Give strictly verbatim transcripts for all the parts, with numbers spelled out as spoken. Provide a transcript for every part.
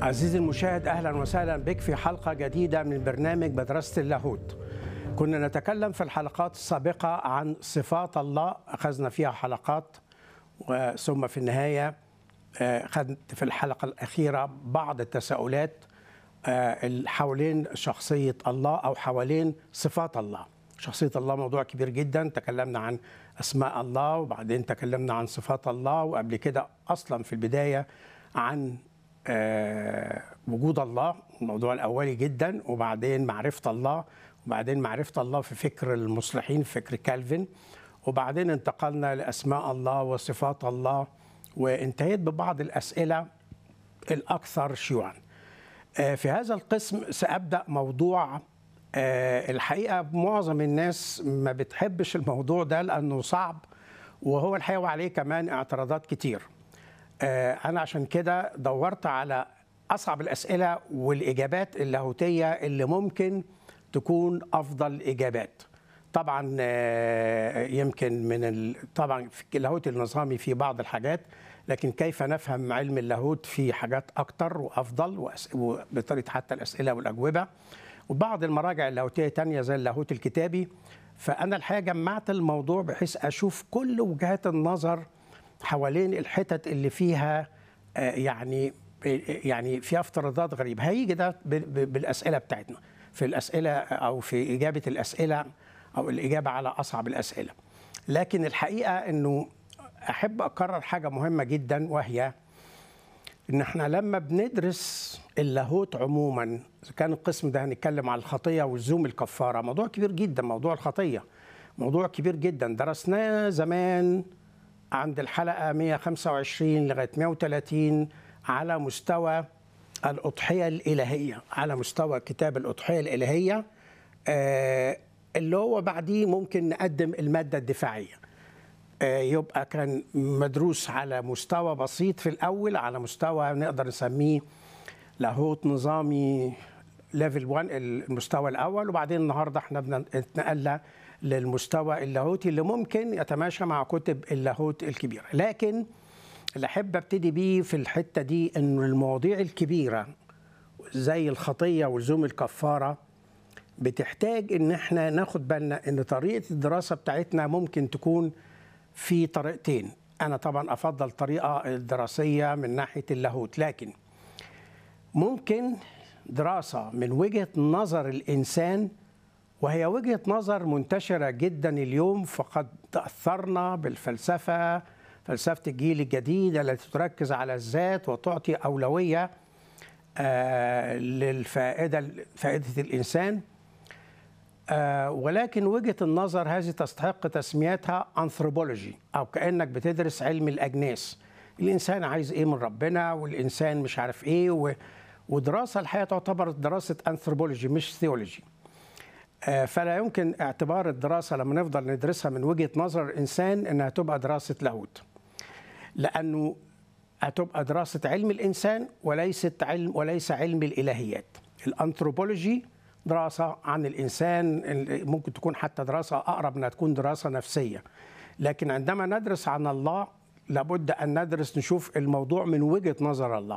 عزيزي المشاهد، أهلا وسهلا بك في حلقة جديدة من برنامج مدرسة اللاهوت. كنا نتكلم في الحلقات السابقة عن صفات الله، أخذنا فيها حلقات، ثم في النهاية أخذت في الحلقة الأخيرة بعض التساؤلات حوالين شخصية الله أو حوالين صفات الله. شخصية الله موضوع كبير جدا، تكلمنا عن أسماء الله وبعدين تكلمنا عن صفات الله، وقبل كده أصلا في البداية عن آه وجود الله، الموضوع الأولي جدا، وبعدين معرفة الله، وبعدين معرفة الله في فكر المصلحين، فكر كالفين، وبعدين انتقلنا لأسماء الله وصفات الله، وانتهيت ببعض الأسئلة الأكثر شيوعا. آه في هذا القسم سأبدأ موضوع آه الحقيقة معظم الناس ما بتحبش الموضوع ده لأنه صعب، وهو الحقيقة عليه كمان اعتراضات كتير. أنا عشان كده دورت على أصعب الأسئلة والإجابات اللاهوتية اللي ممكن تكون أفضل إجابات. طبعا يمكن من ال... طبعا في اللاهوت النظامي في بعض الحاجات، لكن كيف نفهم علم اللاهوت في حاجات أكتر وأفضل، وأس... وبطريقة حتى الأسئلة والأجوبة، وبعض المراجع اللاهوتية تانية زي اللاهوت الكتابي. فأنا الحقيقة جمعت الموضوع بحيث أشوف كل وجهات النظر حوالين الحتت اللي فيها يعني يعني فيها افتراضات غريبه. هيجي ده بالاسئله بتاعتنا، في الاسئله او في اجابه الاسئله او الاجابه على اصعب الاسئله. لكن الحقيقه انه احب اكرر حاجه مهمه جدا، وهي ان احنا لما بندرس اللاهوت عموما، اذا كان القسم ده هنتكلم على الخطيه والزوم الكفاره، موضوع كبير جدا. موضوع الخطيه موضوع كبير جدا، درسناه زمان عند الحلقة مئة وخمسة وعشرين لغاية مئة وثلاثين على مستوى الأضحية الإلهية، على مستوى كتاب الأضحية الإلهية، آه اللي هو بعديه ممكن نقدم المادة الدفاعية. آه يبقى كان مدروس على مستوى بسيط في الأول، على مستوى نقدر نسميه لاهوت نظامي ليفل واحد، المستوى الأول، وبعدين النهاردة احنا بنتنقل للمستوى اللاهوتي اللي ممكن يتماشى مع كتب اللاهوت الكبيرة. لكن اللي أحب أبتدي بيه في الحتة دي إنه المواضيع الكبيرة زي الخطية ولزوم الكفارة بتحتاج إن احنا ناخد بالنا إن طريقة الدراسة بتاعتنا ممكن تكون في طريقتين. أنا طبعا أفضل طريقة الدراسية من ناحية اللاهوت، لكن ممكن دراسة من وجهة نظر الإنسان، وهي وجهة نظر منتشرة جدا اليوم، فقد تأثرنا بالفلسفة، فلسفة الجيل الجديد التي تركز على الذات وتعطي أولوية آه للفائدة فائدة الإنسان. آه ولكن وجهة النظر هذه تستحق تسميتها أنثروبولوجي، أو كأنك بتدرس علم الأجناس. الإنسان عايز إيه من ربنا، والإنسان مش عارف إيه، و... ودراسة الحقيقة تعتبر دراسة أنثروبولوجي مش ثيولوجي. فلا يمكن اعتبار الدراسة لما نفضل ندرسها من وجهة نظر الإنسان إنها تبقى دراسة لاهوت، لأنه هتبقى دراسة علم الإنسان وليست علم وليس علم الإلهيات. الأنثروبولوجي دراسة عن الإنسان، ممكن تكون حتى دراسة أقرب أنها تكون دراسة نفسية، لكن عندما ندرس عن الله لابد أن ندرس نشوف الموضوع من وجهة نظر الله.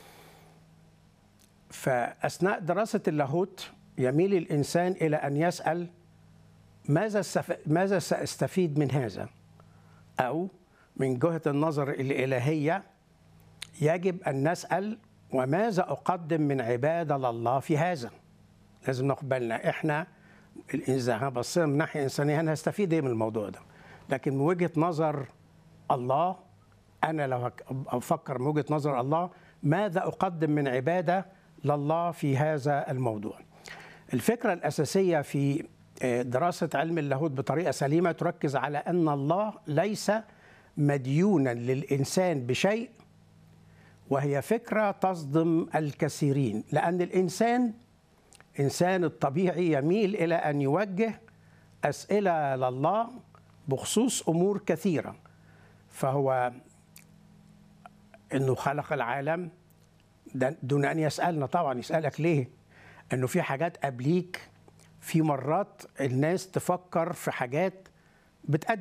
فأثناء دراسة اللاهوت يميل الإنسان إلى أن يسأل ماذا ماذا سأستفيد من هذا، أو من جهة النظر الإلهية يجب أن نسأل وماذا أقدم من عبادة لله في هذا. لازم ناخد بالنا إحنا إذا بصينا من ناحية إنسانية أنا هستفيد إيه من الموضوع ده، لكن من وجهة نظر الله، أنا لو أفكر من وجهة نظر الله ماذا أقدم من عبادة لله في هذا الموضوع. الفكرة الأساسية في دراسة علم اللاهوت بطريقة سليمة تركز على أن الله ليس مديونا للإنسان بشيء، وهي فكرة تصدم الكثيرين، لأن الإنسان إنسان الطبيعي يميل إلى أن يوجه أسئلة لله بخصوص أمور كثيرة. فهو أنه خلق العالم دون أن يسألنا، طبعا يسألك ليه؟ أنه في حاجات قبليك، في مرات الناس تفكر في حاجات بتقدم